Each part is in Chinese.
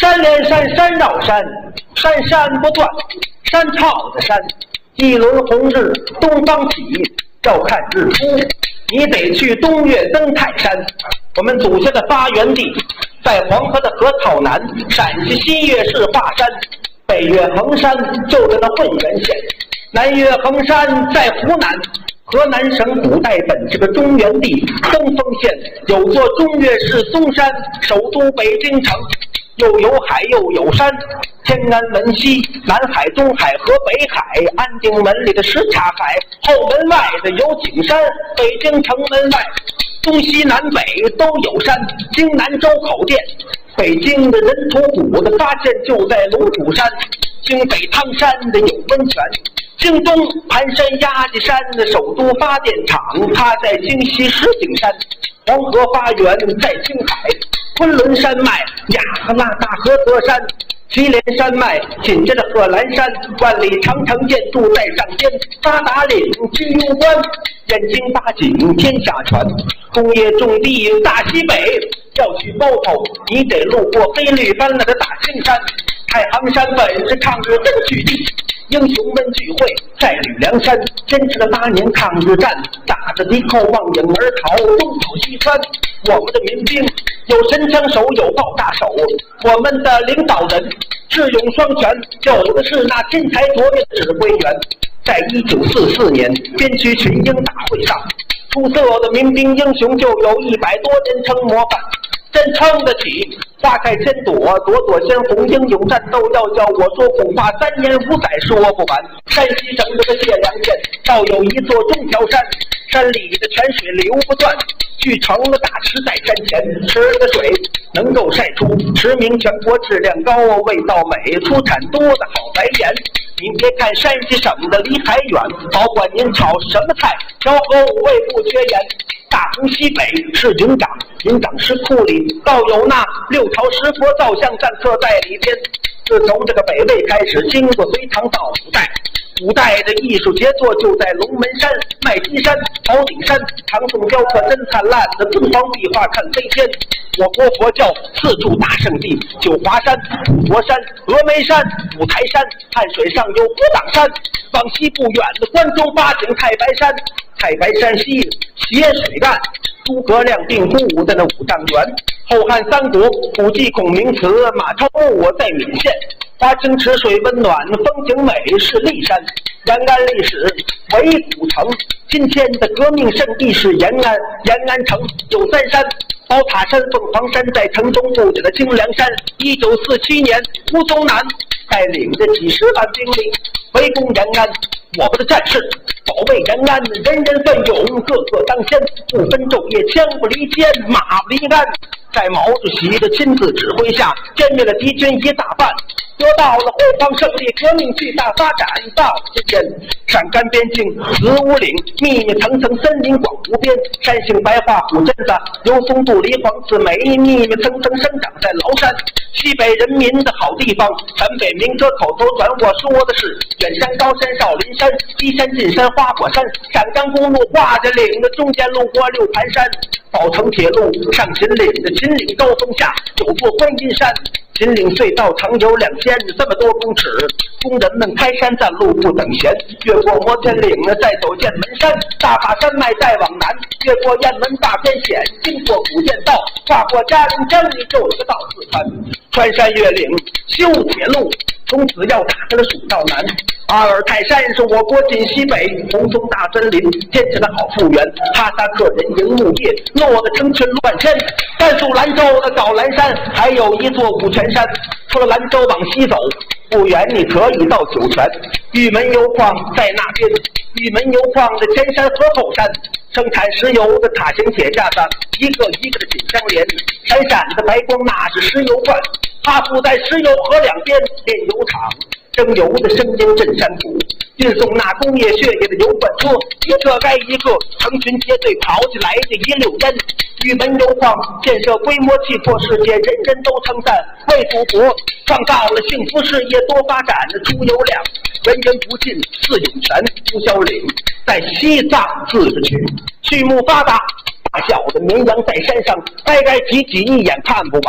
山连山，山绕山，山山不断，山靠的山。一轮红日东方起，照看日出。你得去东岳登泰山，我们祖先的发源地，在黄河的河套南，陕西西岳市华山，北岳衡山就在那混元县，南岳衡山在湖南。河南省古代本这个中原地登封县有座中岳市嵩山，首都北京城，又有海又有山，天安门西，南海、东海和北海，安定门里的什刹海，后门外的有景山，北京城门外东西南北都有山，京南周口店，北京的人头骨的发现就在龙虎山，京北汤山的有温泉，京东盘山压力山的首都发电厂，它在京西石景山，黄河发源在青海，昆仑山脉雅和拉大河泽山，祁连山脉紧接着贺兰山，万里长城建筑在上天，八达岭居攸关，燕京八景天下传，工业种地大西北，要去包头你得路过黑绿斑斓的大青山，太行山本是抗日根据地，英雄们聚会在吕梁山，坚持了8年抗日战，打着敌寇望影而逃，东跑西窜。我们的民兵有神枪手，有爆炸手，我们的领导人智勇双全，有的是那天才卓越的指挥员。在1944年边区群英大会上，出色的民兵英雄就有100多人称模范，真撑得起。花开千朵，朵朵鲜红，英勇战斗要叫我说恐怕3言5载说不完。山西省这个解良县倒有一座中条山，山里的泉水流不断，聚成了大池在山前，池的水能够晒出驰名全国，质量高，味道美，出产多的好白盐。您别看山西省的离海远，保管您炒什么菜，调和5味不缺盐。大同西北是营长，营长石窟里倒有那6朝石佛造像暂刻在里边。自从这个北魏开始，经过隋唐到五代，古代的艺术杰作就在龙门山、麦积山、宝顶山，唐宋雕刻真灿烂的敦煌壁画看飞天。我国佛教4处大圣地：九华山、普陀山、峨眉山、五台山，汉水上有佛挡山，往西不远的关中八景太白山。太白山西斜水岸，诸葛亮定都在那五丈原。后汉三国古迹孔明祠，马超墓在闽县。华清池水温暖，风景美是骊山。延安历史为古城，今天的革命圣地是延安。延安城有3山，宝塔山、凤凰山在城中布置的清凉山。1947年，吴宗南带领着几10万兵力围攻延安，我们的战士保卫延安，人人奋勇，个个当先，不分昼夜，枪不离肩，马不离鞍。在毛主席的亲自指挥下，歼灭了敌军1大半，得到了辉煌胜利，革命巨大发展。到今天，陕甘边境子午岭密密层层森林广无边，山杏白桦虎榛子、油松杜梨黄刺梅密密层层生长在崂山。西北人民的好地方，陕北民歌口头传，我说的是远山、高山、少林山、西山、进山、花果山。陕甘公路画着岭的中间路过6盘山，宝成铁路上秦岭的秦岭高峰下有座观音山。秦岭隧道长有2300多公尺，工人们开山占路不等闲，越过摩天岭再走雁门山，大法山脉再往南，越过雁门大边险，经过古涧道，跨过嘉陵江，你就是个到四川。穿山越岭修铁路，从此要打开了蜀道南。阿尔泰山是我国晋西北红松大森林，建起了好复原。哈萨克人营木业，落得成群乱山。甘肃兰州的枣兰山还有一座五泉山。除了兰州往西走不远，你可以到酒泉。玉门油矿在那边，玉门油矿的前山和后山，生产石油的塔型铁架上一个一个的紧相连，闪闪的白光那是石油罐。哈附在石油河两边炼油厂，蒸油的声音震山谷，运送那工业血液的油罐车，一个该一个，成群结队跑起来的一溜烟。玉门油矿建设规模气魄世界，人人都称赞，为祖国创造了幸福事业，多发展的出油量。人人不进四涌泉，朱萧岭在西藏自治区，畜牧发达，大小的绵羊在山上，该挤挤一眼看不完。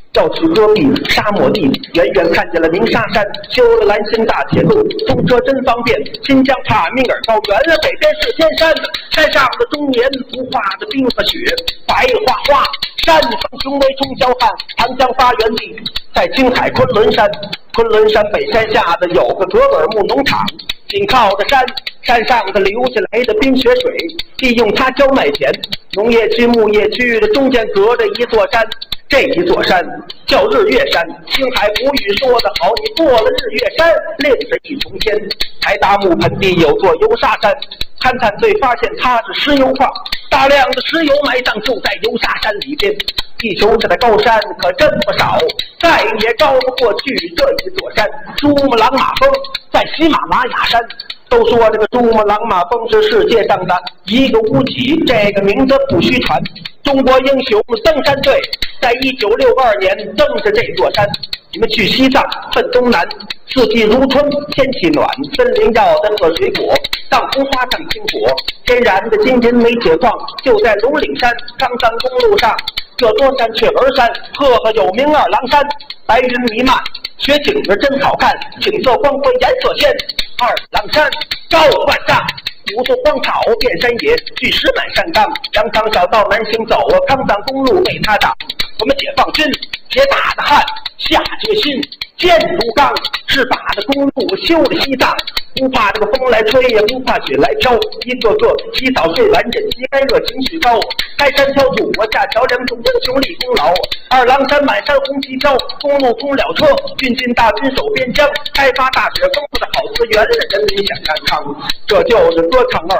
要去戈壁沙漠地，远远看见了鸣沙山，修了蓝线大铁路，通车真方便。新疆帕米尔高原，北边是天山，山上的终年不化的冰和雪，白花花。山峰雄伟冲霄汉，长江发源地在青海昆仑山。昆仑山北山下的有个格尔木农场，紧靠着山，山上的流下来的冰雪水，利用它浇麦田。农业区、牧业区的中间隔着一座山，这一座山叫日月山。青海古语说得好，你过了日月山，另是一重天。台达木盆地有座油砂山，勘探队发现它是石油矿，大量的石油埋葬就在油砂山里边。地球上的高山可真不少，再也高不过去这一座山——珠穆朗玛峰，在喜马拉雅山。都说这个珠穆朗玛峰是世界上的一个屋脊，这个名字不虚传。中国英雄登山队在1962年登着这座山。你们去西藏奔东南，四季如春，天气暖，森林要的喝水果，藏红花上青果，天然的金银煤铁矿就在龙岭山康山公路上。这座山雀儿山，赫赫有名二郎山，白云弥漫，雪景子真好看，景色光辉颜色鲜。二郎山高万丈，五座荒草遍山野，巨石满山岗，羊肠小道难行走，康藏公路被他挡。我们解放军铁打的汉下决心，坚如钢，是把这公路修了西藏，不怕这个风来吹，也不怕雪来飘。一个个洗澡睡完枕，膝盖热情绪高。开山挑土，我下桥梁，中英雄立功劳。二郎山满山红旗飘，公路通了车，军进大军守边疆，开发大雪丰富的好资源，人民享安康。这就是歌唱二